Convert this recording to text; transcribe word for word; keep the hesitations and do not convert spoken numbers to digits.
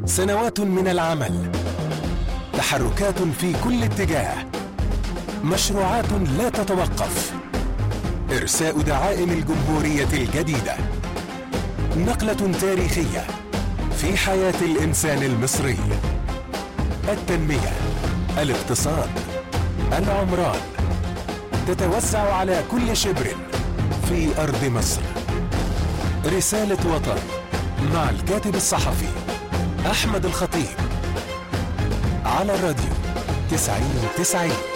سنوات من العمل، تحركات في كل اتجاه، مشروعات لا تتوقف، إرساء دعائم الجمهورية الجديدة، نقلة تاريخية في حياة الإنسان المصري. التنمية، الاقتصاد، العمران تتوسع على كل شبر في أرض مصر. رسالة وطن مع الكاتب الصحفي أحمد الخطيب على الراديو تسعين تسعين.